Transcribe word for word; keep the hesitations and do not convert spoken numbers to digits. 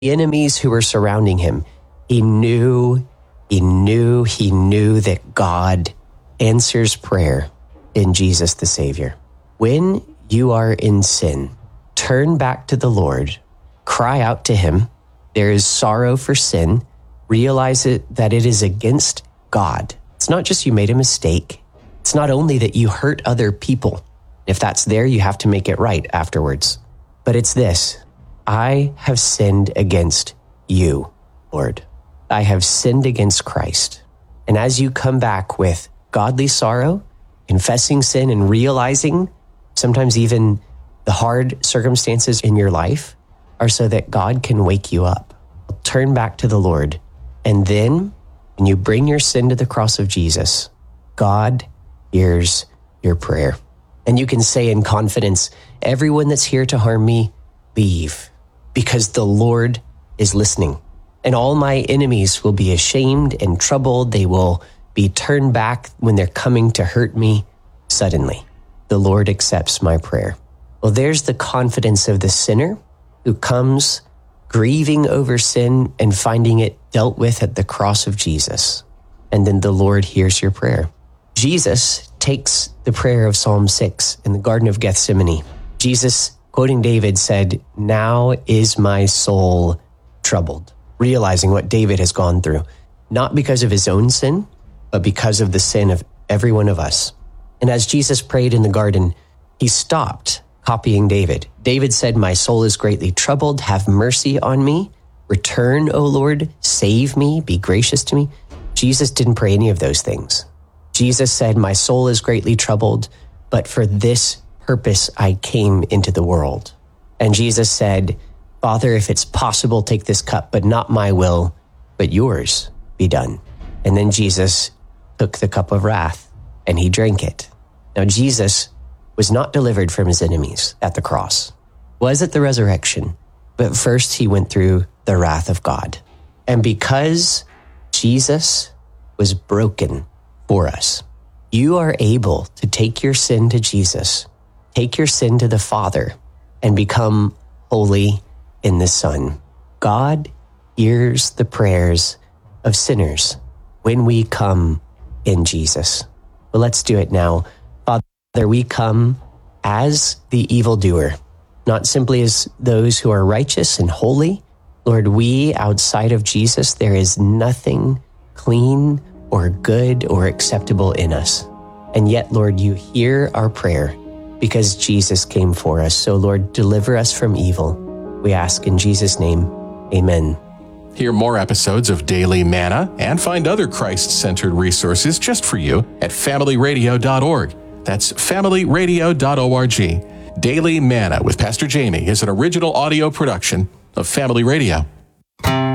the enemies who were surrounding him, he knew, he knew, he knew that God answers prayer in Jesus the Savior. When you are in sin, turn back to the Lord, cry out to him. There is sorrow for sin. Realize it, that it is against God. It's not just you made a mistake. It's not only that you hurt other people. If that's there, you have to make it right afterwards. But it's this: I have sinned against you, Lord. I have sinned against Christ. And as you come back with godly sorrow, confessing sin and realizing sometimes even the hard circumstances in your life are so that God can wake you up. Turn back to the Lord. And then when you bring your sin to the cross of Jesus, God hears your prayer. And you can say in confidence, everyone that's here to harm me, leave, because the Lord is listening. And all my enemies will be ashamed and troubled. They will be turned back when they're coming to hurt me suddenly. The Lord accepts my prayer. Well, there's the confidence of the sinner who comes grieving over sin and finding it dealt with at the cross of Jesus. And then the Lord hears your prayer. Jesus takes the prayer of Psalm six in the Garden of Gethsemane. Jesus, quoting David, said, "Now is my soul troubled," realizing what David has gone through, not because of his own sin, but because of the sin of every one of us. And as Jesus prayed in the garden, he stopped copying David. David said, "My soul is greatly troubled. Have mercy on me. Return, O Lord. Save me. Be gracious to me." Jesus didn't pray any of those things. Jesus said, "My soul is greatly troubled, but for this purpose I came into the world." And Jesus said, "Father, if it's possible, take this cup, but not my will, but yours be done." And then Jesus took the cup of wrath and he drank it. Now, Jesus was not delivered from his enemies at the cross, was at the resurrection, but first he went through the wrath of God. And because Jesus was broken for us, you are able to take your sin to Jesus, take your sin to the Father, and become holy in the Son. God hears the prayers of sinners when we come in Jesus. Well, let's do it now. Father, we come as the evildoer, not simply as those who are righteous and holy. Lord, we outside of Jesus, there is nothing clean or good or acceptable in us. And yet, Lord, you hear our prayer because Jesus came for us. So, Lord, deliver us from evil. We ask in Jesus' name, amen. Hear more episodes of Daily Manna and find other Christ-centered resources just for you at family radio dot org. That's family radio dot org. Daily Manna with Pastor Jamie is an original audio production of Family Radio.